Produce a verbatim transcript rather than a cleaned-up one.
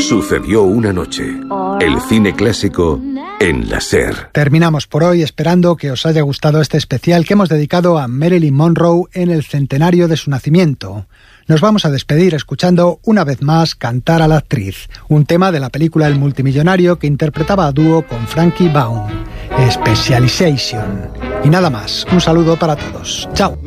Sucedió una noche. El cine clásico en la SER. Terminamos por hoy esperando que os haya gustado este especial que hemos dedicado a Marilyn Monroe en el centenario de su nacimiento. Nos vamos a despedir escuchando una vez más cantar a la actriz, un tema de la película El multimillonario que interpretaba a dúo con Frankie Baum, Specialization. Y nada más, un saludo para todos. Chao.